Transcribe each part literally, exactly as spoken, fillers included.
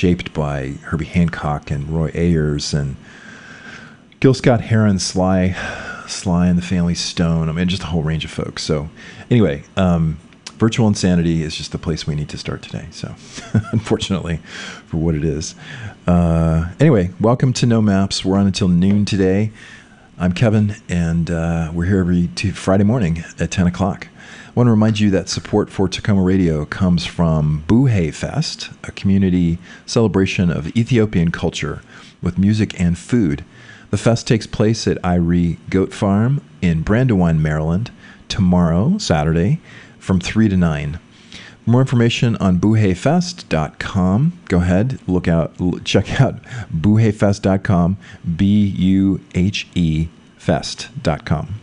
shaped by Herbie Hancock and Roy Ayers and Gil Scott-Heron, Sly, Sly and the Family Stone. I mean, just a whole range of folks. So anyway, um, Virtual Insanity is just the place we need to start today. So unfortunately for what it is. Uh, anyway, welcome to No Maps. We're on until noon today. I'm Kevin, and uh, we're here every two, Friday morning at ten o'clock. I want to remind you that support for Tacoma Radio comes from Buhay Fest, a community celebration of Ethiopian culture with music and food. The fest takes place at Irie Goat Farm in Brandywine, Maryland, tomorrow, Saturday, from three to nine. For more information on buhay fest dot com, go ahead, look out, check out buhay fest dot com, B U H E fest dot com.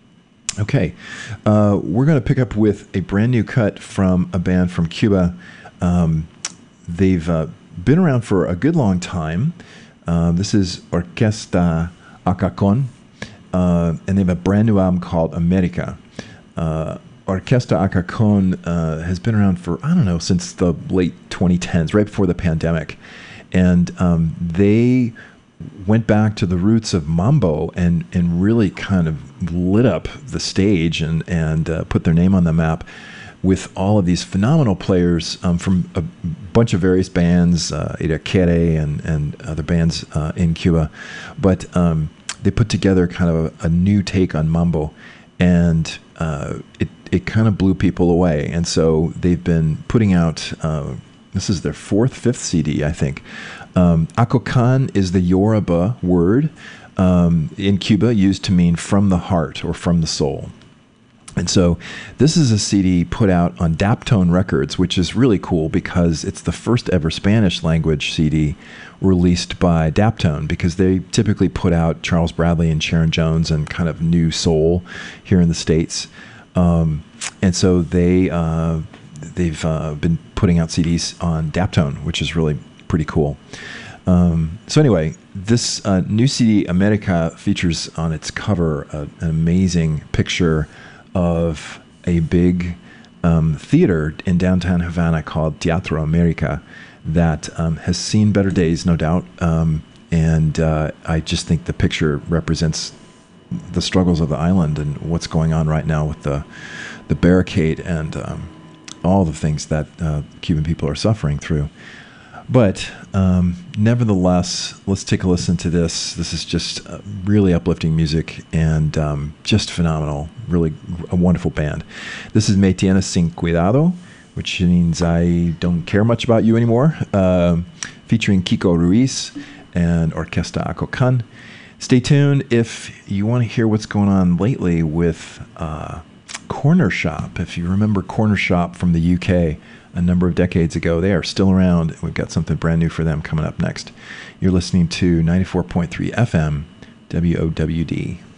Okay, uh, we're going to pick up with a brand new cut from a band from Cuba. Um, they've uh, been around for a good long time. Uh, this is Orquesta Acacon, uh, and they have a brand new album called America. Uh, Orquesta Acacon uh, has been around for, I don't know, since the late twenty tens, right before the pandemic. And um, they went back to the roots of mambo and, and really kind of lit up the stage and, and uh, put their name on the map with all of these phenomenal players um, from a bunch of various bands, uh, Iraquere and, and other bands uh, in Cuba. But um, they put together kind of a, a new take on mambo, and uh, it, it kind of blew people away. And so they've been putting out, uh, this is their fourth, fifth C D, I think. Um, Acocan is the Yoruba word um, in Cuba used to mean from the heart or from the soul. And so this is a C D put out on Daptone Records, which is really cool because it's the first ever Spanish language C D released by Daptone, because they typically put out Charles Bradley and Sharon Jones and kind of new soul here in the States. Um, and so they, uh, they've uh, been putting out C Ds on Daptone, which is really pretty cool. Um, so anyway, this uh, new C D, America, features on its cover uh, an amazing picture of a big um, theater in downtown Havana called Teatro America that um, has seen better days, no doubt. Um, and uh, I just think the picture represents the struggles of the island and what's going on right now with the the barricade and um, all the things that uh, Cuban people are suffering through. But um, nevertheless, let's take a listen to this. This is just uh, really uplifting music and um, just phenomenal. Really a wonderful band. This is Me Tienes Sin Cuidado, which means I don't care much about you anymore, uh, featuring Kiko Ruiz and Orquesta Acocan. Stay tuned if you want to hear what's going on lately with uh, Corner Shop. If you remember Corner Shop from the U K, a number of decades ago. They are still around. We've got something brand new for them coming up next. You're listening to ninety-four point three F M, W O W D.